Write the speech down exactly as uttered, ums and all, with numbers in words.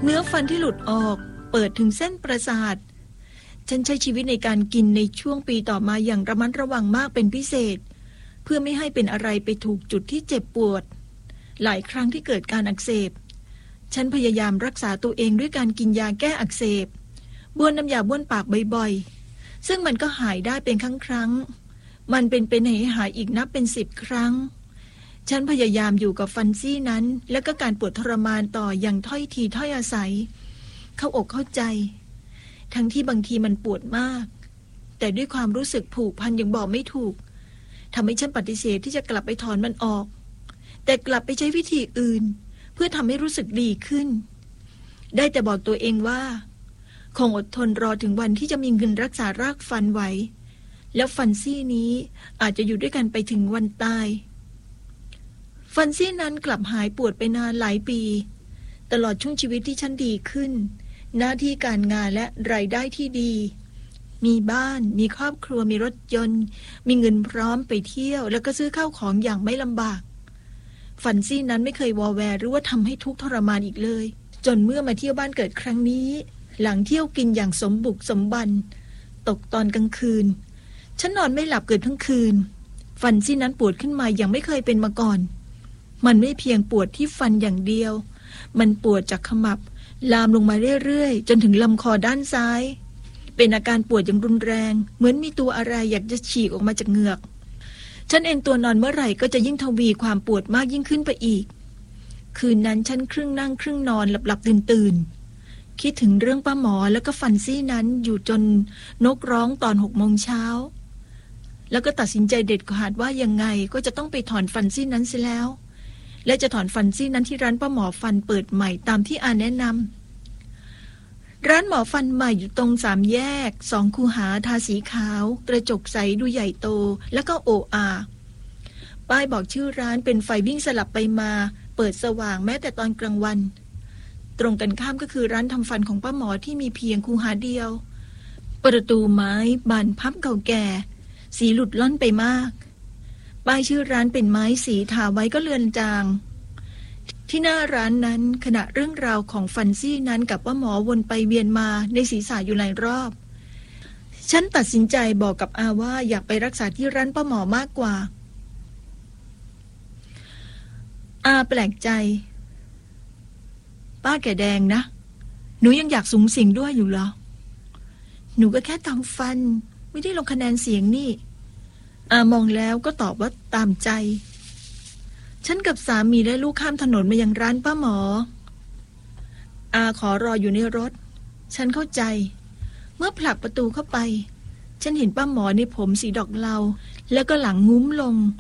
เนื้อฟันที่หลุดออกเปิดถึงเส้นประสาทฉันใช้ชีวิตในการกินในช่วงปีต่อมาอย่างระมัดระวังมากเป็นพิเศษเพื่อไม่ให้เป็นอะไรไปถูกจุดที่เจ็บปวดหลายครั้งที่เกิดการอักเสบฉันพยายามรักษาตัวเองด้วยการกินยาแก้อักเสบบ้วนน้ำยาบ้วนปากบ่อยๆซึ่งมันก็หายได้เป็นครั้งครั้งมันเป็นเป็นให้หายอีกนับเป็นสิบครั้งฉันพยายามอยู่กับฟันซี่นั้นและก็การปวดทรมานต่ออย่างถ้อยทีถ้อยอาศัยเข้าอกเข้าใจทั้งที่บางทีมันปวดมากแต่ด้วยความรู้สึกผูกพันยังบอกไม่ถูกทำให้ฉันปฏิเสธที่จะกลับไปถอนมันออกแต่กลับไปใช้วิธีอื่นเพื่อทำให้รู้สึกดีขึ้นได้แต่บอกตัวเองว่าคงอดทนรอถึงวันที่จะมีเงินรักษารากฟันไว้แล้วฟันซี่นี้อาจจะอยู่ด้วยกันไปถึงวันตายฟันซี่นั้นกลับหายปวดไปนานหลายปีตลอดช่วงชีวิตที่ฉันดีขึ้นหน้าที่การงานและรายได้ที่ดีมีบ้านมีครอบครัวมีรถยนต์มีเงินพร้อมไปเที่ยวแล้วก็ซื้อข้าวของอย่างไม่ลำบากฟันซี่นั้นไม่เคยวอแวร์หรือว่าทำให้ทุกข์ทรมานอีกเลยจนเมื่อมาเที่ยวบ้านเกิดครั้งนี้หลังเที่ยวกินอย่างสมบุกสมบันตกตอนกลางคืนฉันนอนไม่หลับเกือบทั้งคืนฟันซี่นั้นปวดขึ้นมาอย่างไม่เคยเป็นมาก่อนมันไม่เพียงปวดที่ฟันอย่างเดียวมันปวดจากขมับลามลงมาเรื่อยๆจนถึงลำคอด้านซ้ายเป็นอาการปวดอย่างรุนแรงเหมือนมีตัวอะไรอยากจะฉีกออกมาจากเหงือกฉันเอนตัวนอนเมื่อไหร่ก็จะยิ่งทวีความปวดมากยิ่งขึ้นไปอีกคืนนั้นฉันครึ่งนั่งครึ่งนอนหลับๆตื่นๆคิดถึงเรื่องป้าหมอแล้วก็ฟันซี่นั้นอยู่จนนกร้องตอนหกโมงเช้าแล้วก็ตัดสินใจเด็ดขาดว่ายังไงก็จะต้องไปถอนฟันซี่นั้นเสียแล้วและจะถอนฟันซี่นั้นที่ร้านป้าหมอฟันเปิดใหม่ตามที่อาแนะนำร้านหมอฟันใหม่อยู่ตรงสามแยกสองคูหาทาสีขาวกระจกใสดูใหญ่โตแล้วก็โออาป้ายบอกชื่อร้านเป็นไฟวิ่งสลับไปมาเปิดสว่างแม้แต่ตอนกลางวันตรงกันข้ามก็คือร้านทำฟันของป้าหมอที่มีเพียงคูหาเดียวประตูไม้บานพับเก่าแก่สีหลุดล่อนไปมากป้ายชื่อร้านเป็นไม้สีทาไว้ก็เลือนจางที่หน้าร้านนั้นขณะเรื่องราวของฟันซี่นั้นกับป้าหมอวนไปเวียนมาในศีรษะอยู่หลายรอบฉันตัดสินใจบอกกับอาว่าอยากไปรักษาที่ร้านป้าหมอมากกว่าอาแปลกใจป้าแก่แดงนะหนูยังอยากสูงสิงด้วยอยู่เหรอหนูก็แค่ทำฟันไม่ได้ลงคะแนนเสียงนี่อามองแล้วก็ตอบว่าตามใจฉันกับสามีและลูกข้ามถนนมายังร้านป้าหมออาขอรออยู่ในรถฉันเข้าใจเมื่อผลักประตูเข้าไปฉันเห็นป้าหมอในผมสีดอกเหลาแล้วก็หลังงุ้มลง